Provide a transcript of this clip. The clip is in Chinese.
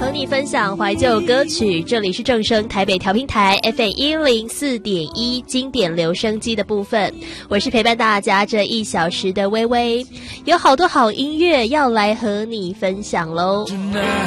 和你分享怀旧歌曲，这里是正声台北调频台 FM104.1 经典留声机的部分，我是陪伴大家这1小时的微微，有好多好音乐要来和你分享咯。